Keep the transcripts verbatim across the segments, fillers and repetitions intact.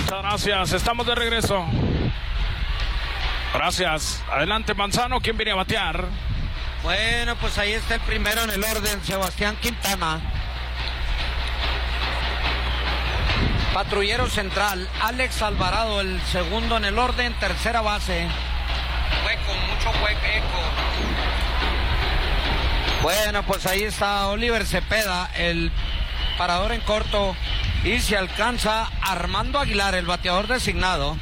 Muchas gracias. Estamos de regreso. Gracias. Adelante, Manzano. ¿Quién viene a batear? Bueno, pues ahí está el primero en el orden, Sebastián Quintana. Patrullero central, Alex Alvarado, el segundo en el orden, tercera base. Hueco, mucho hueco. Bueno, pues ahí está Oliver Cepeda, el parador en corto. Y se alcanza Armando Aguilar, el bateador designado.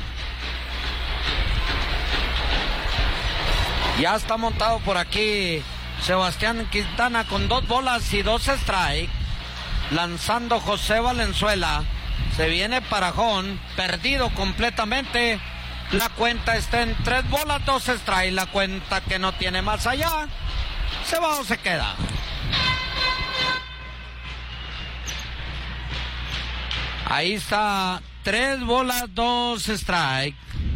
Ya está montado por aquí Sebastián Quintana con dos bolas y dos strikes. Lanzando José Valenzuela. Se viene Parajón, perdido completamente. La cuenta está en tres bolas, dos strikes. La cuenta que no tiene más allá. ¿Se va o se queda? Ahí está, tres bolas, dos strikes.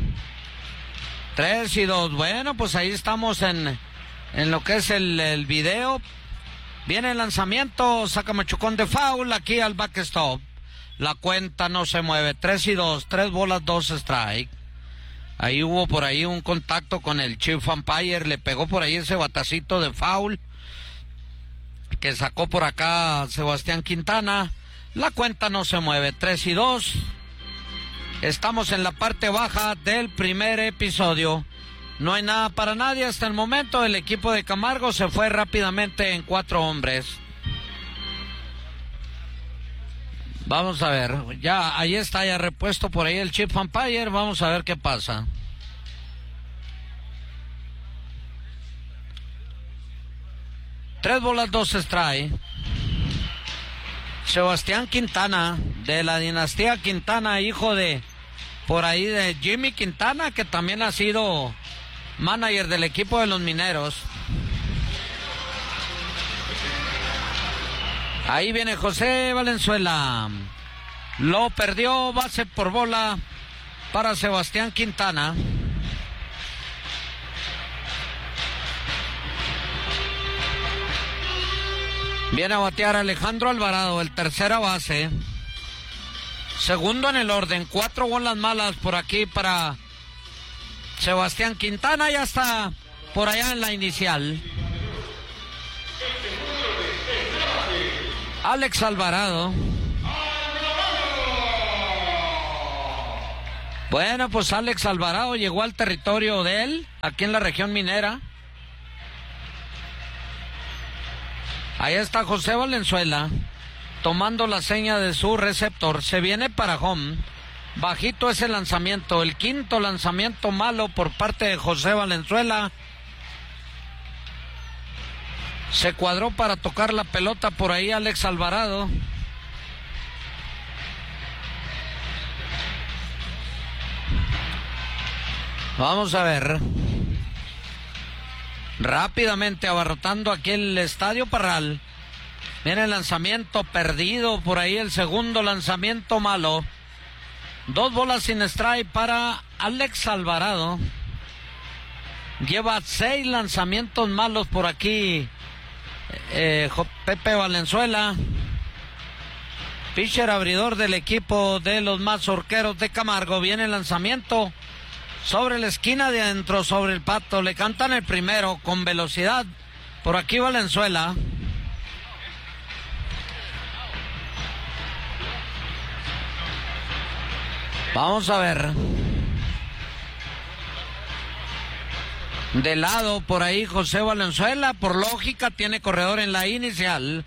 Tres y dos. Bueno, pues ahí estamos en, en lo que es el, el video. Viene el lanzamiento, saca machucón de foul aquí al backstop. La cuenta no se mueve. Tres y dos, tres bolas, dos strike. Ahí hubo por ahí un contacto con el chief umpire, le pegó por ahí ese batacito de foul que sacó por acá Sebastián Quintana. La cuenta no se mueve. Tres y dos. Estamos en la parte baja del primer episodio. No hay nada para nadie hasta el momento. El equipo de Camargo se fue rápidamente en cuatro hombres. Vamos a ver. Ya, ahí está ya repuesto por ahí el chief umpire. Vamos a ver qué pasa. Tres bolas, dos strike. Sebastián Quintana, de la dinastía Quintana, hijo de... por ahí de Jimmy Quintana, que también ha sido manager del equipo de los Mineros. Ahí viene José Valenzuela. Lo perdió, base por bola para Sebastián Quintana. Viene a batear Alejandro Alvarado, el tercera base. Segundo en el orden, cuatro bolas malas por aquí para Sebastián Quintana. Ya está por allá en la inicial. Alex Alvarado. Bueno, pues Alex Alvarado llegó al territorio de él, aquí en la región minera. Ahí está José Valenzuela, tomando la seña de su receptor. Se viene para home. Bajito ese lanzamiento. El quinto lanzamiento malo por parte de José Valenzuela. Se cuadró para tocar la pelota por ahí Alex Alvarado. Vamos a ver. Rápidamente abarrotando aquí el Estadio Parral. Viene el lanzamiento perdido por ahí, el segundo lanzamiento malo. Dos bolas sin strike para Alex Alvarado. Lleva seis lanzamientos malos por aquí eh, Pepe Valenzuela. Pitcher abridor del equipo de los Mazorqueros de Camargo. Viene el lanzamiento sobre la esquina de adentro, sobre el pato. Le cantan el primero con velocidad. Por aquí Valenzuela. Vamos a ver. De lado por ahí José Valenzuela. Por lógica tiene corredor en la inicial.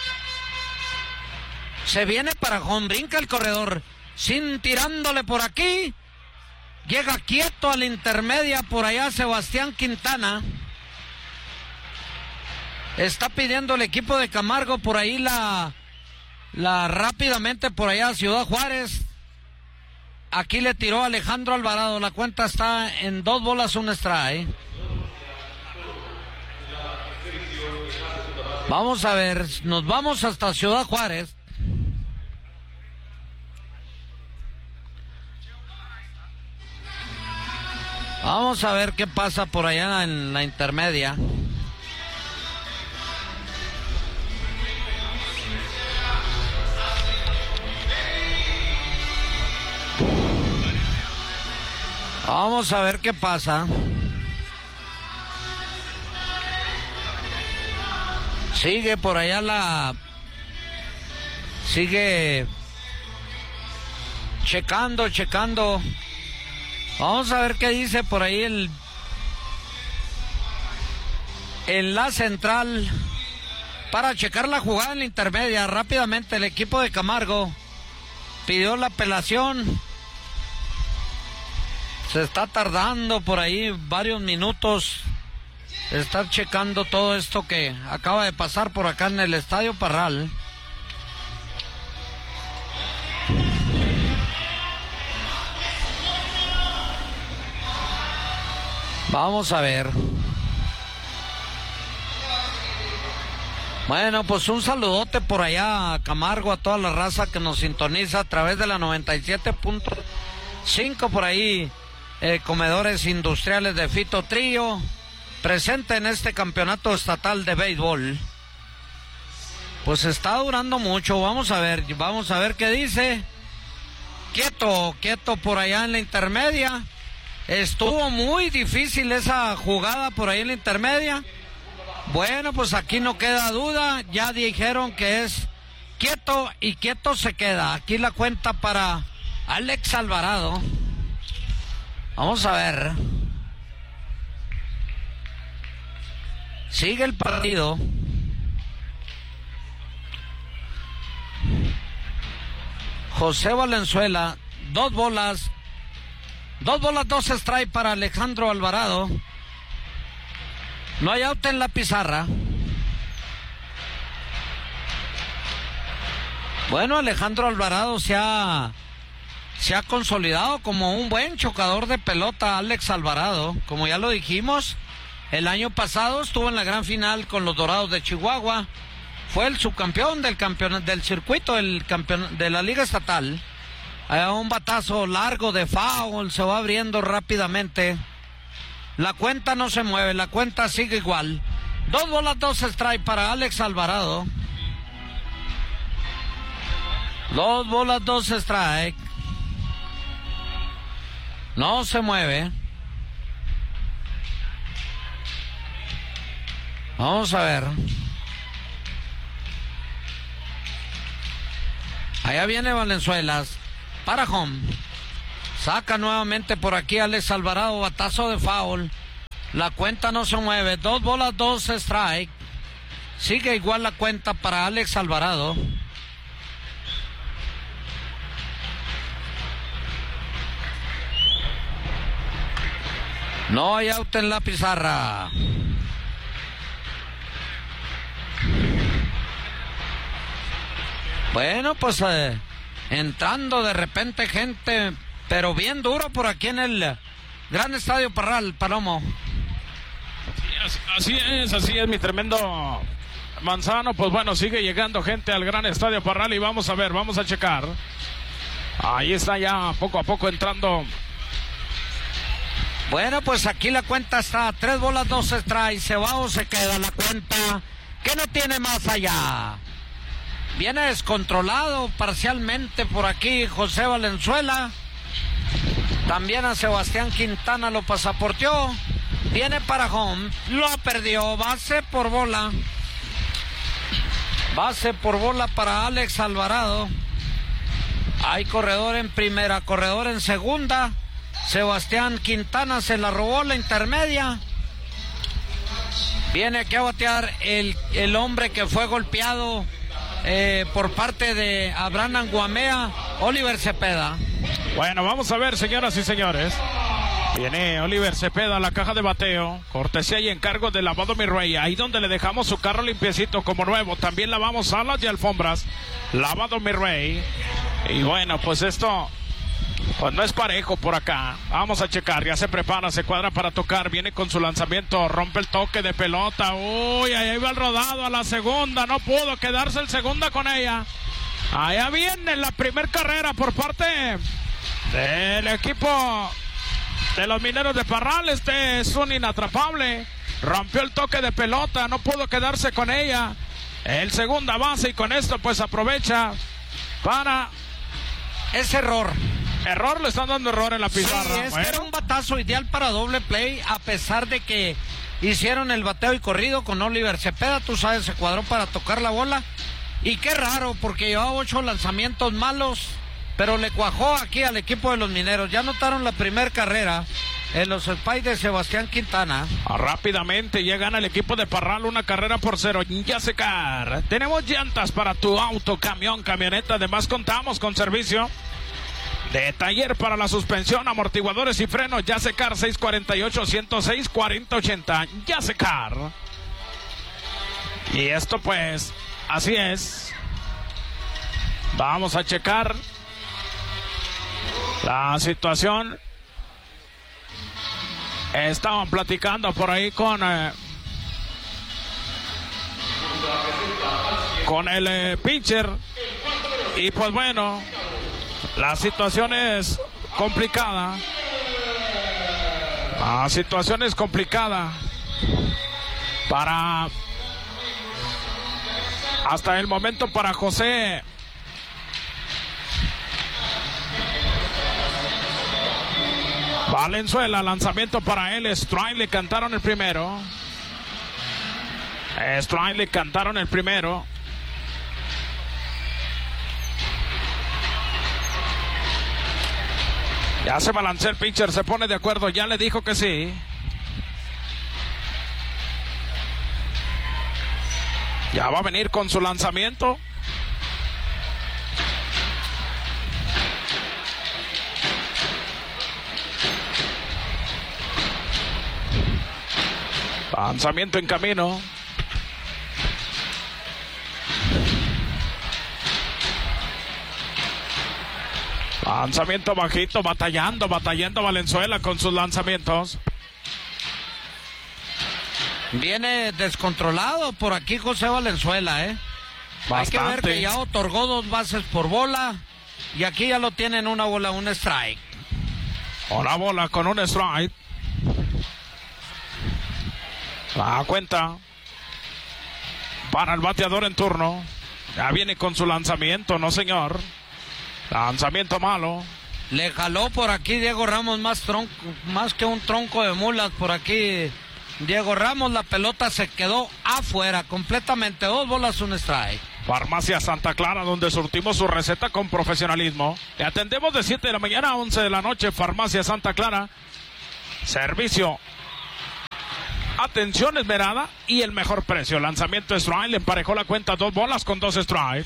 Se viene para home. Brinca el corredor. Sin tirándole por aquí. Llega quieto a la intermedia por allá Sebastián Quintana. Está pidiendo el equipo de Camargo por ahí la, la rápidamente por allá Ciudad Juárez. Aquí le tiró Alejandro Alvarado. La cuenta está en dos bolas, un strike. Vamos a ver, nos vamos hasta Ciudad Juárez. Vamos a ver qué pasa por allá en la intermedia. Vamos a ver qué pasa. Sigue por allá la... Sigue checando, checando. Vamos a ver qué dice por ahí el... En la central. Para checar la jugada en la intermedia. Rápidamente el equipo de Camargo pidió la apelación. Se está tardando por ahí varios minutos. Estar checando todo esto que acaba de pasar por acá en el Estadio Parral. Vamos a ver. Bueno, pues un saludote por allá a Camargo, a toda la raza que nos sintoniza a través de la noventa y siete punto cinco por ahí. Eh, comedores industriales de Fito Trillo, presente en este campeonato estatal de béisbol. Pues está durando mucho, vamos a ver, vamos a ver qué dice. Quieto, quieto por allá en la intermedia. Estuvo muy difícil esa jugada por ahí en la intermedia. Bueno, pues aquí no queda duda, ya dijeron que es quieto y quieto se queda. Aquí la cuenta para Alex Alvarado. Vamos a ver. Sigue el partido. José Valenzuela, dos bolas. Dos bolas, dos strike para Alejandro Alvarado. No hay out en la pizarra. Bueno, Alejandro Alvarado se ha, se ha consolidado como un buen chocador de pelota. Alex Alvarado, como ya lo dijimos, el año pasado estuvo en la gran final con los Dorados de Chihuahua. Fue el subcampeón del campeón del circuito, el campeón de la Liga Estatal. Hay un batazo largo de foul, se va abriendo rápidamente. La cuenta no se mueve, la cuenta sigue igual. Dos bolas, dos strike para Alex Alvarado. Dos bolas, dos strike. No se mueve. Vamos a ver. Allá viene Valenzuelas. Para home. Saca nuevamente por aquí Alex Alvarado, batazo de foul. La cuenta no se mueve. Dos bolas, dos strike. Sigue igual la cuenta para Alex Alvarado. No hay out en la pizarra. Bueno, pues eh, entrando de repente gente, pero bien duro por aquí en el Gran Estadio Parral, Palomo. Así es, así es, mi tremendo Manzano. Pues bueno, sigue llegando gente al Gran Estadio Parral y vamos a ver, vamos a checar. Ahí está ya poco a poco entrando. Bueno, pues aquí la cuenta está tres bolas, dos strikes. Se va o se queda la cuenta, que no tiene más allá. Viene descontrolado parcialmente por aquí José Valenzuela. También a Sebastián Quintana lo pasaporteó. Viene para home. Lo perdió. Base por bola. Base por bola para Alex Alvarado. Hay corredor en primera, corredor en segunda. Sebastián Quintana se la robó la intermedia. Viene aquí a batear el, el hombre que fue golpeado Eh, por parte de Abraham Anguamea, Oliver Cepeda. Bueno, vamos a ver, señoras y señores. Viene Oliver Cepeda a la caja de bateo. Cortesía y encargo de Lavado Mi Rey. Ahí donde le dejamos su carro limpiecito como nuevo. También lavamos salas y alfombras. Lavado Mi Rey. Y bueno, pues esto pues no es parejo por acá. Vamos a checar, ya se prepara, se cuadra para tocar. Viene con su lanzamiento, rompe el toque de pelota. Uy, ahí va el rodado a la segunda. No pudo quedarse el segunda con ella. Allá viene la primer carrera por parte del equipo de los Mineros de Parral. Este es un inatrapable. Rompió el toque de pelota, no pudo quedarse con ella. El segunda base y con esto pues aprovecha para... Es error. Error, le están dando error en la pizarra. Sí, es bueno. que era un batazo ideal para doble play, a pesar de que hicieron el bateo y corrido con Oliver Cepeda, tú sabes, se cuadró para tocar la bola. Y qué raro, porque llevaba ocho lanzamientos malos, pero le cuajó aquí al equipo de los Mineros. Ya anotaron la primera carrera en los Spies de Sebastián Quintana. Rápidamente ya gana el equipo de Parral una carrera por cero. Yasecar, tenemos llantas para tu auto, camión, camioneta. Además contamos con servicio de taller para la suspensión, amortiguadores y frenos. Yasecar, seis cuatro ocho, ciento seis, cuarenta ochenta. Yasecar. Y esto pues, así es. Vamos a checar la situación. Estaban platicando por ahí con eh, con el eh, pitcher. Y pues bueno, la situación es complicada. La situación es complicada para, hasta el momento, para José Valenzuela. Lanzamiento para él. Strike, le cantaron el primero. Strike, le cantaron el primero. Ya se balancea el pitcher, se pone de acuerdo, ya le dijo que sí. Ya va a venir con su lanzamiento. Lanzamiento en camino. Lanzamiento bajito, batallando, batallando Valenzuela con sus lanzamientos. Viene descontrolado por aquí José Valenzuela, ¿eh? Bastante. Hay que ver que ya otorgó dos bases por bola y aquí ya lo tienen una bola, un strike. Una bola con un strike. La cuenta para el bateador en turno. Ya viene con su lanzamiento, no señor. Lanzamiento malo. Le jaló por aquí Diego Ramos más tronco, más que un tronco de mulas por aquí. Diego Ramos, la pelota se quedó afuera completamente. Dos bolas, un strike. Farmacia Santa Clara, donde surtimos su receta con profesionalismo. Le atendemos de siete de la mañana a once de la noche. Farmacia Santa Clara. Servicio, atención esmerada y el mejor precio. Lanzamiento strike, le emparejó la cuenta, dos bolas con dos strikes.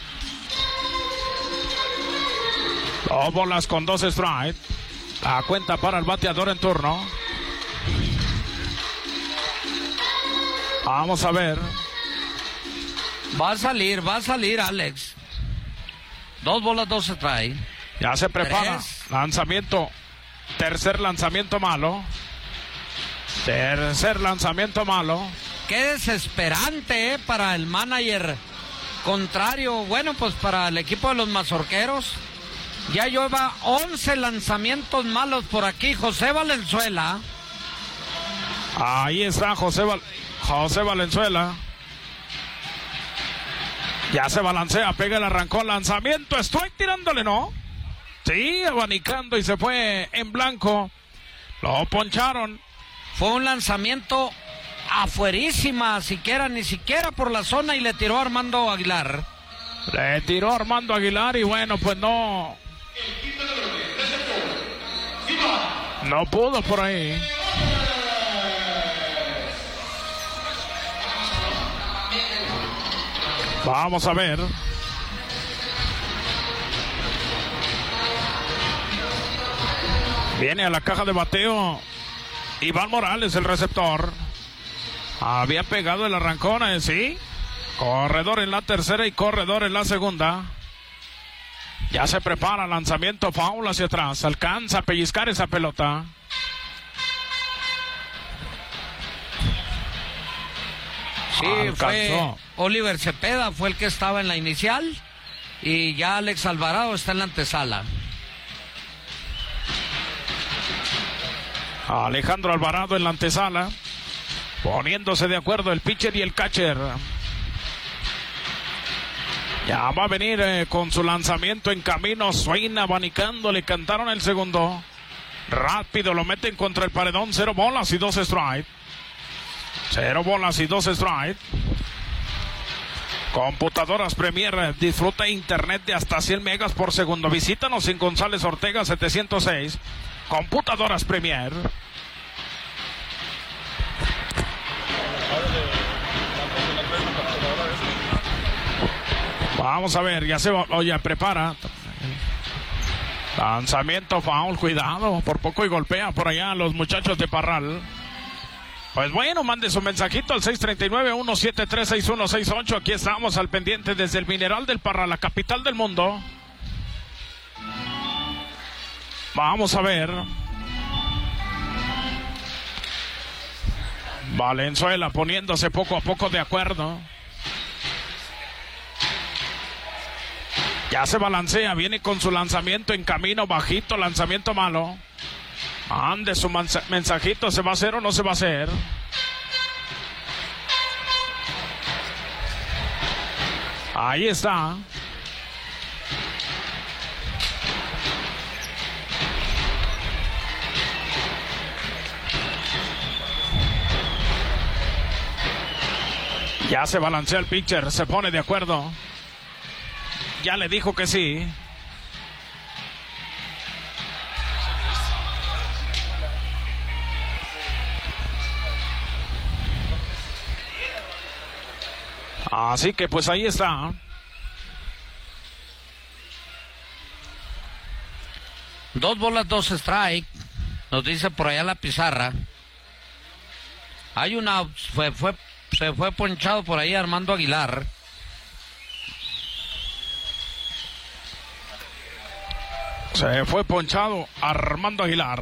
Dos bolas con dos strikes. La cuenta para el bateador en turno. Vamos a ver. Va a salir, va a salir Alex. Dos bolas, dos strikes. Ya se prepara. Tres. Lanzamiento. Tercer lanzamiento malo. Tercer lanzamiento malo. Qué desesperante, ¿eh? Para el manager contrario. Bueno, pues para el equipo de los mazorqueros. Ya lleva once lanzamientos malos por aquí José Valenzuela. Ahí está José, Val- José Valenzuela. Ya se balancea, pega el arrancón, lanzamiento, estoy tirándole, ¿no? Sí, abanicando y se fue en blanco. Lo poncharon. Fue un lanzamiento afuerísima, siquiera, ni siquiera por la zona, y le tiró a Armando Aguilar. Le tiró a Armando Aguilar y bueno, pues no... No pudo por ahí. Vamos a ver. Viene a la caja de bateo Iván Morales, el receptor. Había pegado el arrancón, ¿eh? Sí. Corredor en la tercera y corredor en la segunda. Ya se prepara, lanzamiento foul hacia atrás. Alcanza a pellizcar esa pelota. Sí, alcanzó. Fue Oliver Cepeda, fue el que estaba en la inicial. Y ya Alex Alvarado está en la antesala. Alejandro Alvarado en la antesala. Poniéndose de acuerdo el pitcher y el catcher. Ya va a venir eh, con su lanzamiento en camino. Swain abanicando, le cantaron el segundo. Rápido, lo meten contra el paredón. Cero bolas y dos strike. Cero bolas y dos strike. Computadoras Premier, disfruta internet de hasta cien megas por segundo. Visítanos en González Ortega setecientos seis. Computadoras Premier. Vamos a ver, ya se va, oye, prepara. Lanzamiento foul, cuidado, por poco y golpea por allá a los muchachos de Parral. Pues bueno, mande su mensajito al seis tres nueve, uno siete tres, seis uno seis ocho. Aquí estamos al pendiente desde el Mineral del Parral, la capital del mundo. Vamos a ver. Valenzuela poniéndose poco a poco de acuerdo. Ya se balancea, viene con su lanzamiento en camino, bajito, lanzamiento malo. Ande su mensajito, ¿se va a hacer o no se va a hacer? Ahí está. Ya se balancea el pitcher, se pone de acuerdo. Ya le dijo que sí. Así que pues ahí está. Dos bolas, dos strike. Nos dice por allá la pizarra. Hay una... Fue, fue, se fue ponchado por ahí Armando Aguilar. Se fue ponchado Armando Aguilar.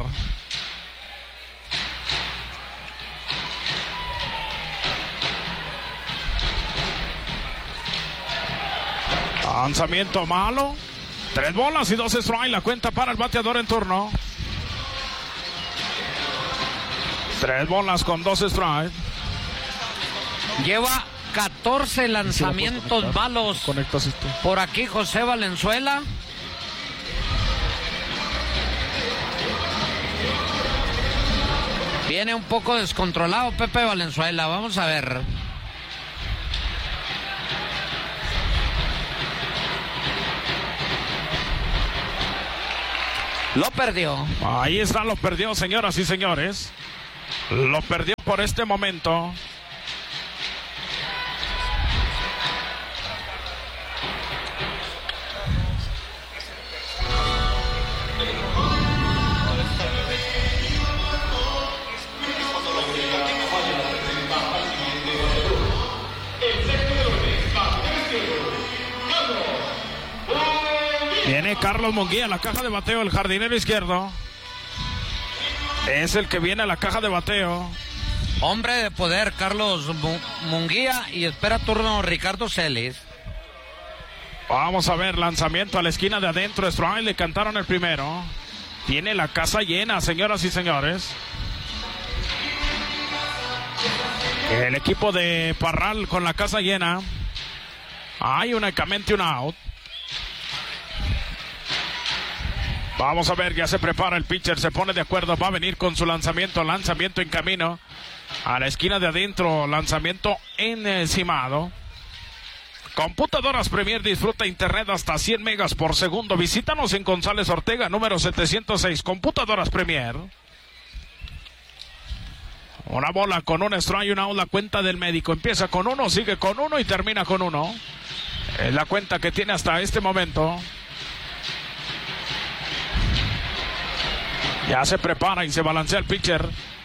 Lanzamiento malo. Tres bolas y dos strikes. La cuenta para el bateador en turno. Tres bolas con dos strikes. Lleva catorce lanzamientos malos por aquí José Valenzuela. Viene un poco descontrolado Pepe Valenzuela. Vamos a ver. Lo perdió. Ahí está, lo perdió, señoras y señores. Lo perdió por este momento. Viene Carlos Munguía a la caja de bateo, el jardinero izquierdo. Es el que viene a la caja de bateo. Hombre de poder, Carlos Munguía, y espera turno Ricardo Celis. Vamos a ver, lanzamiento a la esquina de adentro. Strike, le cantaron el primero. Tiene la casa llena, señoras y señores. El equipo de Parral con la casa llena. Hay únicamente un out. Vamos a ver, ya se prepara el pitcher, se pone de acuerdo, va a venir con su lanzamiento, lanzamiento en camino. A la esquina de adentro, lanzamiento encimado. Computadoras Premier, disfruta internet hasta cien megas por segundo. Visítanos en González Ortega, número setecientos seis. Computadoras Premier. Una bola con un strike y una out, la cuenta del médico. Empieza con uno, sigue con uno y termina con uno. Es la cuenta que tiene hasta este momento. Ya se prepara y se balancea el pitcher.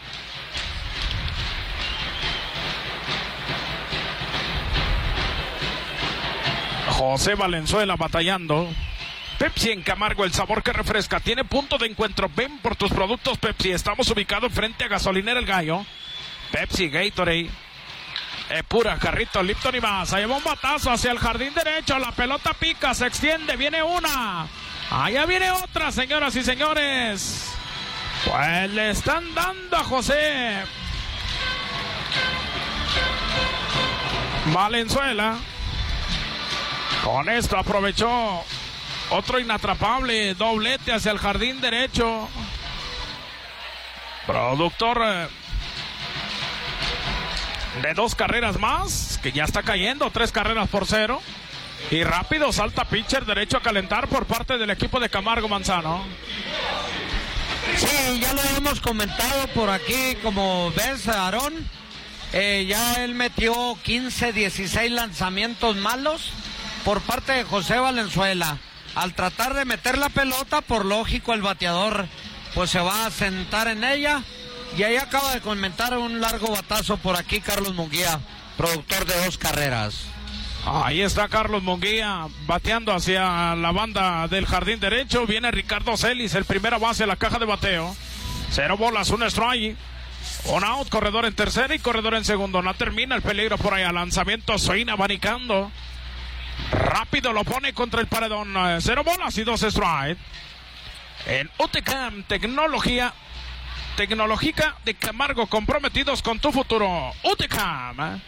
José Valenzuela batallando. Pepsi en Camargo, el sabor que refresca. Tiene punto de encuentro. Ven por tus productos Pepsi. Estamos ubicados frente a Gasolinera El Gallo. Pepsi, Gatorade, eh, pura, Jarrito, Lipton y más. Ahí va un batazo hacia el jardín derecho. La pelota pica, se extiende. Viene una. Allá viene otra, señoras y señores. Pues le están dando a José Valenzuela. Con esto aprovechó otro inatrapable, doblete hacia el jardín derecho. Productor eh, de dos carreras más, que ya está cayendo, tres carreras por cero. Y rápido salta pitcher derecho a calentar por parte del equipo de Camargo Manzano. Sí, ya lo hemos comentado por aquí, como ves, Aarón, eh, ya él metió quince, dieciséis lanzamientos malos por parte de José Valenzuela. Al tratar de meter la pelota, por lógico el bateador pues se va a sentar en ella. Y ahí acaba de comentar un largo batazo por aquí Carlos Munguía, productor de dos carreras. Ahí está Carlos Munguía bateando hacia la banda del jardín derecho. Viene Ricardo Celis, el primera base a la caja de bateo. Cero bolas, un strike. Un out, corredor en tercera y corredor en segundo. No termina el peligro por allá. Lanzamiento, swing abanicando. Rápido lo pone contra el paredón. Cero bolas y dos strikes. En U T C A M, tecnología tecnológica de Camargo, comprometidos con tu futuro. U T C A M.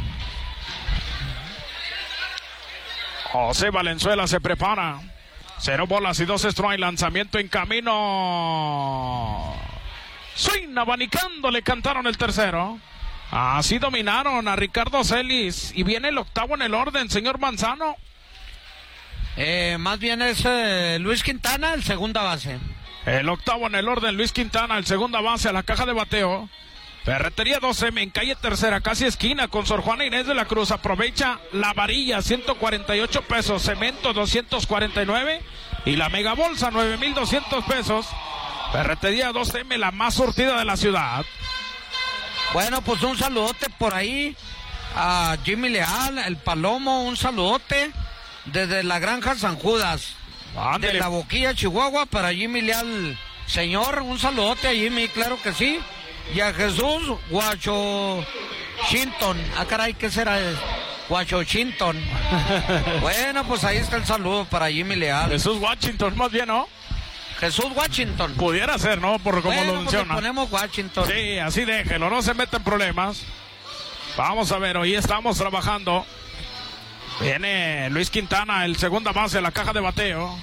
José Valenzuela se prepara. Cero bolas y dos strikes. Lanzamiento en camino. Swing abanicando, le cantaron el tercero. Así dominaron a Ricardo Celis. Y viene el octavo en el orden, señor Manzano. Eh, más bien es eh, Luis Quintana, el segunda base. El octavo en el orden, Luis Quintana, el segunda base a la caja de bateo. Ferretería dos eme en calle Tercera, casi esquina con Sor Juana Inés de la Cruz. Aprovecha la varilla, ciento cuarenta y ocho pesos. Cemento, doscientos cuarenta y nueve. Y la mega bolsa, nueve mil doscientos pesos. Ferretería dos eme, la más surtida de la ciudad. Bueno, pues un saludote por ahí a Jimmy Leal, el Palomo, un saludote desde la granja San Judas. Ándale. De la Boquilla, Chihuahua, para Jimmy Leal, señor, un saludote a Jimmy, claro que sí. Y a Jesús Guacho Shinton. Ah, caray, ¿qué será? Guacho Shinton. Bueno, pues ahí está el saludo para Jimmy Leal. Jesús Washington, más bien, ¿no? Jesús Washington. Pudiera ser, ¿no? Por como bueno, lo menciona. Pues le ponemos Washington. Sí, así déjelo, no se meten problemas. Vamos a ver, hoy estamos trabajando. Viene Luis Quintana, el segunda base de la caja de bateo.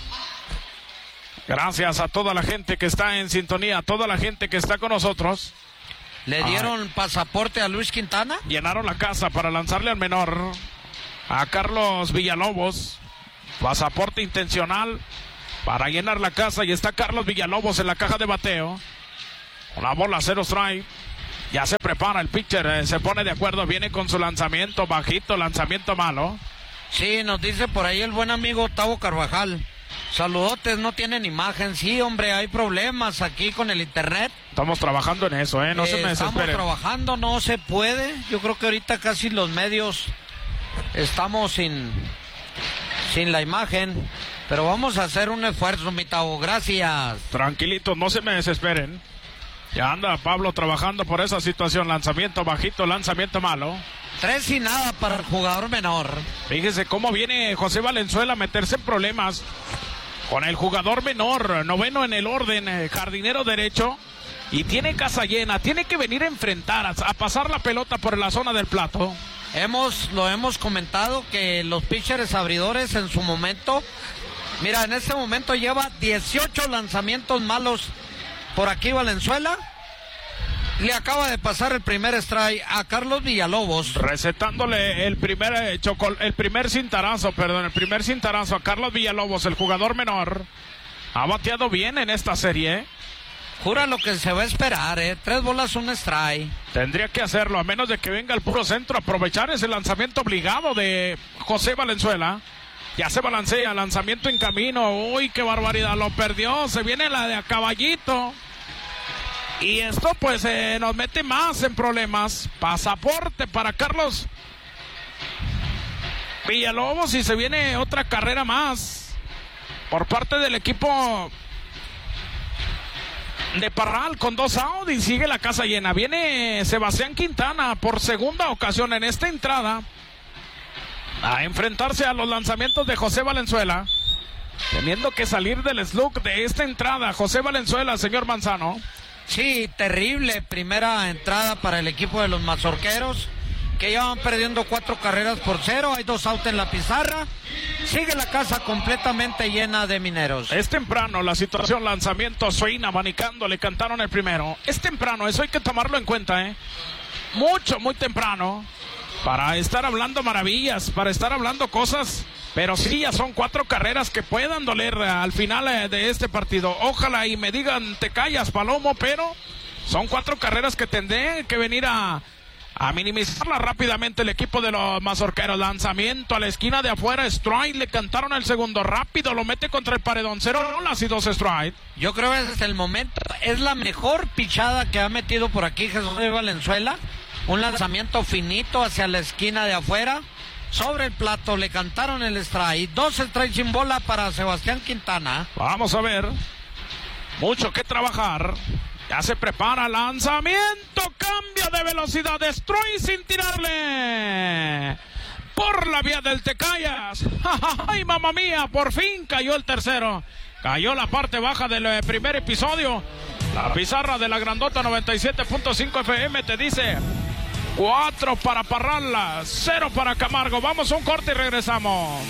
Gracias a toda la gente que está en sintonía, a toda la gente que está con nosotros. ¿Le dieron Ay. pasaporte a Luis Quintana? Llenaron la casa para lanzarle al menor, a Carlos Villalobos. Pasaporte intencional para llenar la casa. Y está Carlos Villalobos en la caja de bateo. Una bola, cero strike. Ya se prepara el pitcher, eh, se pone de acuerdo, viene con su lanzamiento bajito, lanzamiento malo. Sí, nos dice por ahí el buen amigo Tavo Carvajal. Saludotes, no tienen imagen. Sí, hombre, hay problemas aquí con el internet. Estamos trabajando en eso, ¿eh? No eh, se me desesperen. Estamos trabajando, no se puede. Yo creo que ahorita casi los medios estamos sin, sin la imagen. Pero vamos a hacer un esfuerzo, mi Tavo, gracias. Tranquilitos, no se me desesperen. Ya anda Pablo trabajando por esa situación. Lanzamiento bajito, lanzamiento malo. Tres y nada para el jugador menor. Fíjese cómo viene José Valenzuela a meterse en problemas con el jugador menor, noveno en el orden, jardinero derecho. Y tiene casa llena, tiene que venir a enfrentar, a, a pasar la pelota por la zona del plato. Hemos, lo hemos comentado que los pitchers abridores en su momento, mira, en este momento lleva dieciocho lanzamientos malos por aquí Valenzuela. Le acaba de pasar el primer strike a Carlos Villalobos. Recetándole el primer eh, chocol, el primer cintarazo, perdón, el primer cintarazo a Carlos Villalobos, el jugador menor. Ha bateado bien en esta serie. Jura lo que se va a esperar, eh. Tres bolas, un strike. Tendría que hacerlo, a menos de que venga el puro centro. Aprovechar ese lanzamiento obligado de José Valenzuela. Ya se balancea, lanzamiento en camino. Uy, qué barbaridad, lo perdió. Se viene la de a caballito. Y esto pues eh, nos mete más en problemas. Pasaporte para Carlos Villalobos y se viene otra carrera más por parte del equipo de Parral con dos outs y sigue la casa llena. Viene Sebastián Quintana por segunda ocasión en esta entrada a enfrentarse a los lanzamientos de José Valenzuela, teniendo que salir del slug de esta entrada. José Valenzuela, señor Manzano. Sí, terrible primera entrada para el equipo de los mazorqueros. que ya van perdiendo cuatro carreras por cero. Hay dos outs en la pizarra. Sigue la casa completamente llena de mineros. Es temprano la situación, lanzamiento, swing, abanicando, le cantaron el primero. Es temprano, eso hay que tomarlo en cuenta, ¿eh? Mucho, muy temprano, para estar hablando maravillas, para estar hablando cosas, pero sí, ya son cuatro carreras que puedan doler al final de este partido. Ojalá y me digan, te callas, Palomo, pero son cuatro carreras que tendré que venir a... a minimizarla rápidamente el equipo de los mazorqueros. Lanzamiento a la esquina de afuera, strike, le cantaron el segundo, rápido, lo mete contra el paredón, cero bolas y dos strike. Yo creo que desde el momento es la mejor pichada que ha metido por aquí Jesús de Valenzuela. Un lanzamiento finito hacia la esquina de afuera, sobre el plato, le cantaron el strike, dos strikes sin bola para Sebastián Quintana. Vamos a ver, mucho que trabajar. Ya se prepara, lanzamiento, cambio de velocidad, strike sin tirarle. Por la vía del Te Callas. ¡Ay, mamá mía! Por fin cayó el tercero. Cayó la parte baja del primer episodio. La pizarra de la grandota noventa y siete punto cinco F M te dice cuatro para Parral, cero para Camargo. Vamos a un corte y regresamos.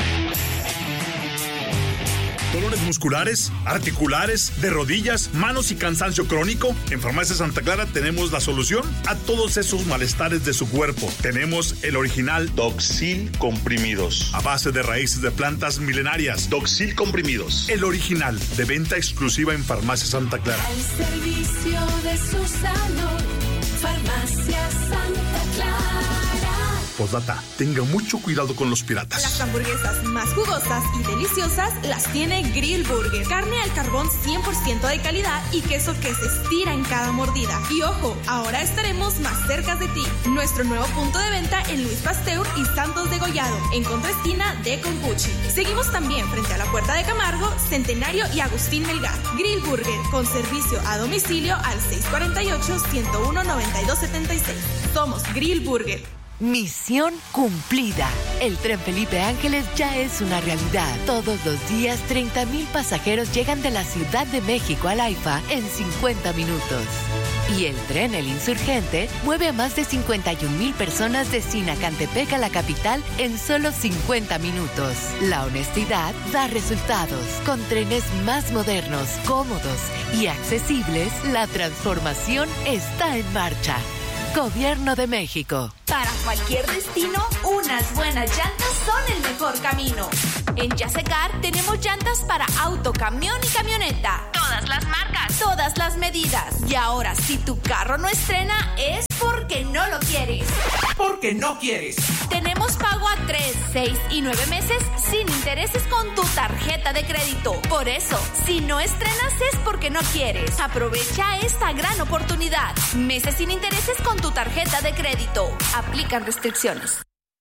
Dolores musculares, articulares, de rodillas, manos y cansancio crónico. En Farmacia Santa Clara tenemos la solución a todos esos malestares de su cuerpo. Tenemos el original Doxil Comprimidos, a base de raíces de plantas milenarias. Doxil Comprimidos, el original, de venta exclusiva en Farmacia Santa Clara. Al servicio de su salud, Farmacia Santa Clara. Postdata, tenga mucho cuidado con los piratas. Las hamburguesas más jugosas y deliciosas las tiene Grill Burger. Carne al carbón cien por ciento de calidad y queso que se estira en cada mordida. Y ojo, ahora estaremos más cerca de ti. Nuestro nuevo punto de venta en Luis Pasteur y Santos de Gollado, en contraesquina de Concuchi. Seguimos también frente a la Puerta de Camargo, Centenario y Agustín Melgar. Grill Burger, con servicio a domicilio al seis cuatro ocho, uno uno, nueve dos siete seis. Somos Grill Burger. Misión cumplida. El tren Felipe Ángeles ya es una realidad. Todos los días, treinta mil pasajeros llegan de la Ciudad de México al AIFA en cincuenta minutos. Y el tren El Insurgente mueve a más de cincuenta y un mil personas de Sinacantepec a la capital en solo cincuenta minutos. La honestidad da resultados. Con trenes más modernos, cómodos y accesibles, la transformación está en marcha. Gobierno de México. Para cualquier destino, unas buenas llantas son el mejor camino. En Yasecar tenemos llantas para auto, camión y camioneta. Todas las marcas, todas las medidas. Y ahora, si tu carro no estrena, es porque no lo quieres. Porque no quieres. Tenemos pago a tres, seis y nueve meses sin intereses con tu tarjeta de crédito. Por eso, si no estrenas es porque no quieres. Aprovecha esta gran oportunidad. Meses sin intereses con tu tarjeta de crédito. Aplican restricciones.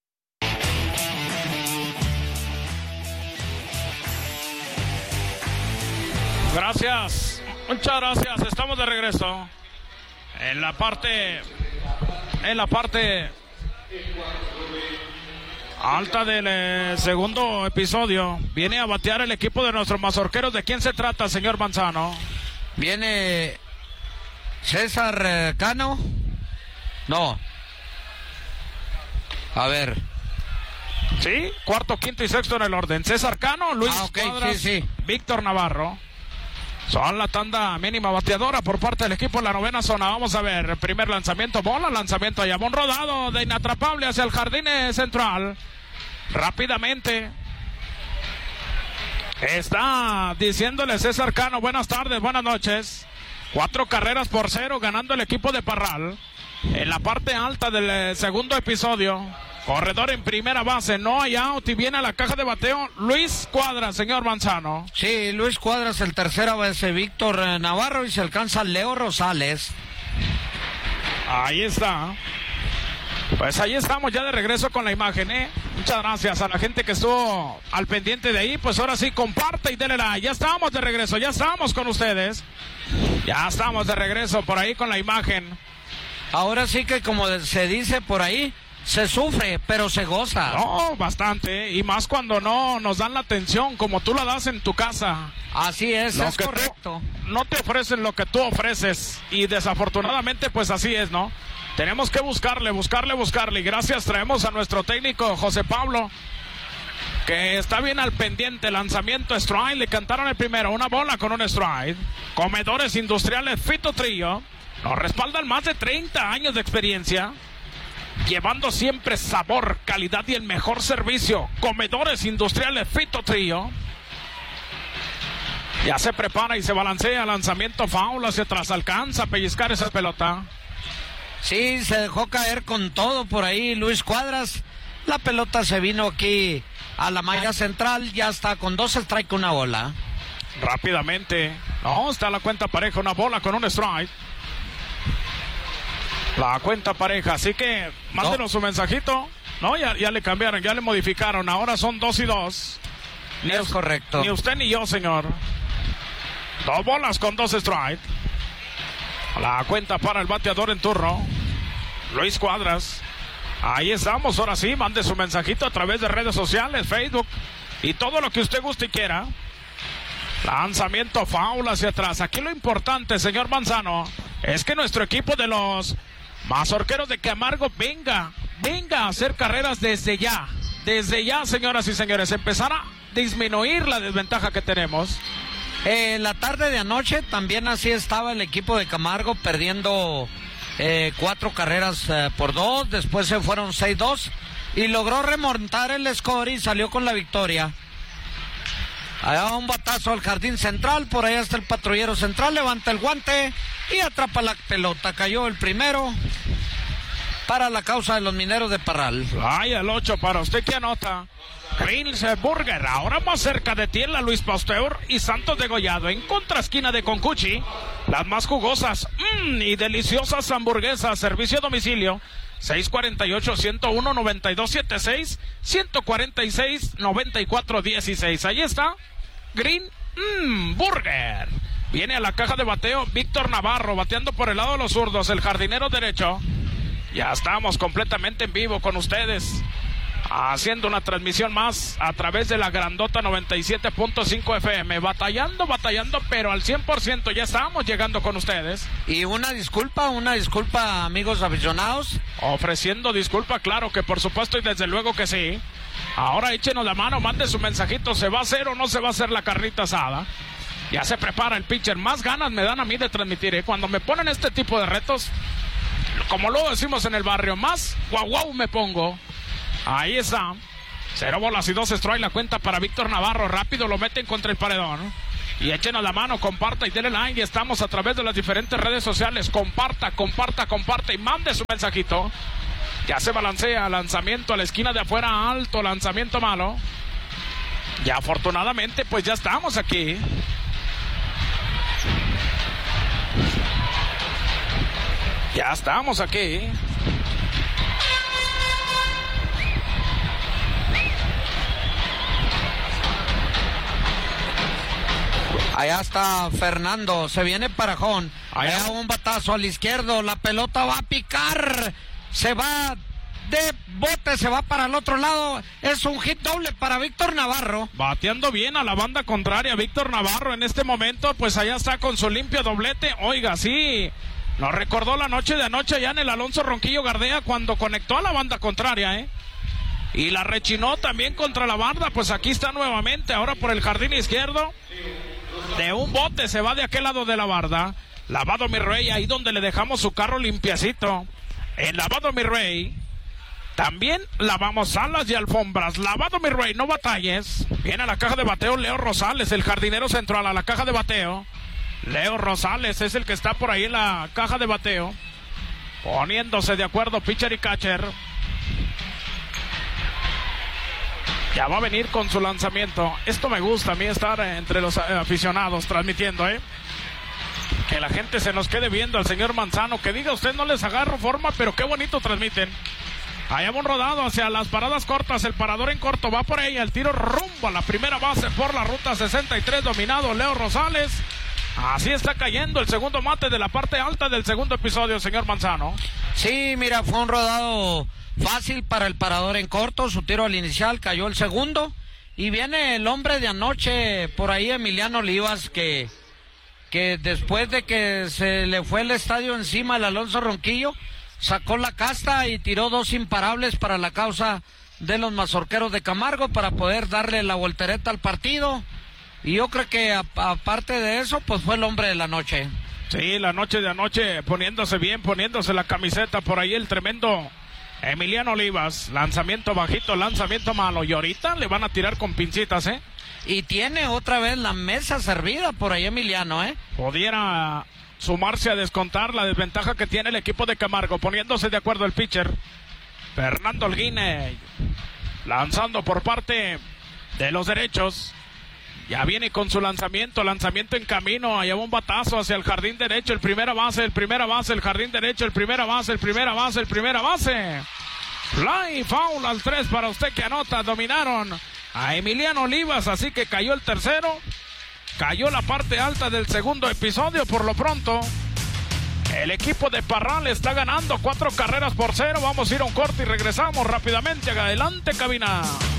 Gracias, muchas gracias. Estamos de regreso en la parte, en la parte alta del eh, segundo episodio. Viene a batear el equipo de nuestros mazorqueros. ¿De quién se trata, señor Manzano? Viene César eh, Cano. No. A ver. Sí, cuarto, quinto y sexto en el orden. César Cano, Luis ah, okay, Cuadras, sí, sí. Víctor Navarro. Son la tanda mínima bateadora por parte del equipo en la novena zona. Vamos a ver, el primer lanzamiento, bola, lanzamiento a Yamón rodado de inatrapable hacia el jardín central. Rápidamente está diciéndole César Cano, buenas tardes, buenas noches. Cuatro carreras por cero ganando el equipo de Parral. En la parte alta del segundo episodio, corredor en primera base, no hay out y viene a la caja de bateo Luis Cuadras, señor Manzano. Sí, Luis Cuadras, el tercera base, Víctor Navarro y se alcanza Leo Rosales. Ahí está. Pues ahí estamos ya de regreso con la imagen, ¿eh? Muchas gracias a la gente que estuvo al pendiente de ahí. Pues ahora sí, comparte y denle like. Ya estamos de regreso, ya estamos con ustedes. Ya estamos de regreso por ahí con la imagen. Ahora sí que como se dice por ahí, se sufre, pero se goza. No, bastante, y más cuando no nos dan la atención como tú la das en tu casa. Así es, Lo es que correcto. tú- no te ofrecen lo que tú ofreces, y desafortunadamente pues así es, ¿no? Tenemos que buscarle, buscarle, buscarle, y gracias traemos a nuestro técnico José Pablo, que está bien al pendiente. Lanzamiento strike, le cantaron el primero, una bola con un strike. Comedores Industriales Fito Trillo nos respaldan más de treinta años de experiencia, llevando siempre sabor, calidad y el mejor servicio. Comedores Industriales Fito Trillo. Ya se prepara y se balancea. Lanzamiento foul hacia atrás, alcanza a pellizcar esa pelota. Sí, se dejó caer con todo por ahí Luis Cuadras. La pelota se vino aquí a la malla central, ya está con dos strikes, una bola. Rápidamente, no, está la cuenta pareja, una bola con un strike. La cuenta pareja, así que mándenos No. su mensajito. No, ya, ya le cambiaron, ya le modificaron, ahora son dos y dos. Ni Es us- correcto. Ni usted ni yo, señor. Dos bolas con dos strikes. La cuenta para el bateador en turno, Luis Cuadras. Ahí estamos, ahora sí, mande su mensajito a través de redes sociales, Facebook y todo lo que usted guste y quiera. Lanzamiento foul hacia atrás. Aquí lo importante, señor Manzano, es que nuestro equipo de los Mazorqueros de Camargo venga, venga a hacer carreras desde ya. Desde ya, señoras y señores, empezar a disminuir la desventaja que tenemos. Eh, la tarde de anoche también así estaba el equipo de Camargo, perdiendo eh, cuatro carreras eh, por dos, después se fueron seis dos y logró remontar el score y salió con la victoria. Allá un batazo al jardín central, por allá está el patrullero central, levanta el guante y atrapa la pelota. Cayó el primero para la causa de los Mineros de Parral. Ay, el ocho para usted que anota. Grill's Burger, ahora más cerca de ti en la Luis Pasteur y Santos Degollado, en contraesquina de Concuchi. Las más jugosas mmm, y deliciosas hamburguesas, servicio a domicilio. seis cuatro ocho, uno cero uno, nueve dos siete seis, uno cuatro seis, nueve cuatro uno seis. Ahí está, Green mmm, Burger. Viene a la caja de bateo Víctor Navarro, bateando por el lado de los zurdos, el jardinero derecho. Ya estamos completamente en vivo con ustedes, haciendo una transmisión más a través de la grandota noventa y siete punto cinco F M, batallando, batallando, pero al cien por ciento ya estamos llegando con ustedes. Y una disculpa, una disculpa, amigos aficionados. Ofreciendo disculpa, claro que por supuesto y desde luego que sí. Ahora échenos la mano, mande su mensajito, ¿se va a hacer o no se va a hacer la carnita asada? Ya se prepara el pitcher, más ganas me dan a mí de transmitir, ¿eh? Cuando me ponen este tipo de retos, como luego decimos en el barrio, más guau guau me pongo. Ahí está, cero bolas y dos strikes, la cuenta para Víctor Navarro, rápido lo meten contra el paredón. Y échenos la mano, comparta y denle like, y estamos a través de las diferentes redes sociales, comparta, comparta, comparta y mande su mensajito. Ya se balancea, lanzamiento a la esquina de afuera, alto, lanzamiento malo. Y afortunadamente pues ya estamos aquí. Ya estamos aquí. Allá está Fernando, se viene Parajón. Allá. Allá un batazo al izquierdo, la pelota va a picar. Se va de bote, se va para el otro lado. Es un hit doble para Víctor Navarro. Bateando bien a la banda contraria, Víctor Navarro en este momento, pues allá está con su limpio doblete. Oiga, sí, nos recordó la noche de anoche allá en el Alonso Ronquillo Gardea cuando conectó a la banda contraria, ¿eh? Y la rechinó también contra la barda, pues aquí está nuevamente, ahora por el jardín izquierdo. De un bote se va de aquel lado de la barda. Lavado mi rey, ahí donde le dejamos su carro limpiecito. En Lavado mi rey también lavamos salas y alfombras. Lavado mi rey, no batalles. Viene a la caja de bateo Leo Rosales, el jardinero central, a la caja de bateo. Leo Rosales es el que está por ahí en la caja de bateo, poniéndose de acuerdo pitcher y catcher. Ya va a venir con su lanzamiento. Esto me gusta a mí, estar entre los aficionados transmitiendo, ¿eh? Que la gente se nos quede viendo al señor Manzano. Que diga usted, no les agarro forma, pero qué bonito transmiten. Allá va un rodado hacia las paradas cortas. El parador en corto va por ella. El tiro rumbo a la primera base por la ruta sesenta y tres. Dominado Leo Rosales. Así está cayendo el segundo mate de la parte alta del segundo episodio, señor Manzano. Sí, mira, fue un rodado Fácil para el parador en corto, su tiro al inicial, cayó el segundo. Y viene el hombre de anoche, por ahí Emiliano Olivas, que, que después de que se le fue el estadio encima al Alonso Ronquillo, sacó la casta y tiró dos imparables para la causa de los mazorqueros de Camargo, para poder darle la voltereta al partido. Y yo creo que a, aparte de eso, pues fue el hombre de la noche. Sí, la noche de anoche poniéndose bien, poniéndose la camiseta, por ahí el tremendo Emiliano Olivas. Lanzamiento bajito, lanzamiento malo, y ahorita le van a tirar con pincitas, ¿eh? Y tiene otra vez la mesa servida por ahí Emiliano, ¿eh? Pudiera sumarse a descontar la desventaja que tiene el equipo de Camargo, poniéndose de acuerdo el pitcher Fernando Holguín, lanzando por parte de los derechos. Ya viene con su lanzamiento, lanzamiento en camino, allá va un batazo hacia el jardín derecho, el primera base, el primera base, el jardín derecho, el primera base, el primera base, el primera base. Fly, foul al tres para usted que anota. Dominaron a Emiliano Olivas, así que cayó el tercero, cayó la parte alta del segundo episodio. Por lo pronto, el equipo de Parral está ganando cuatro carreras por cero. Vamos a ir a un corte y regresamos rápidamente. Adelante, cabina.